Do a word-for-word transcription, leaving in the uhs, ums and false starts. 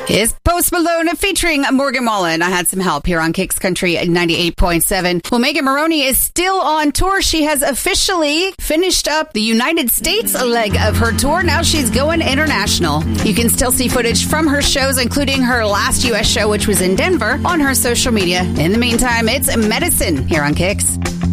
Is Post Malone featuring Morgan Wallen. I had some help here on Kicks Country ninety-eight point seven. Well, Megan Moroney is still on tour. She has officially finished up the United States leg of her tour. Now she's going international. You can still see footage from her shows, including her last U S show, which was in Denver, on her social media. In the meantime, it's Medicine here on Kicks.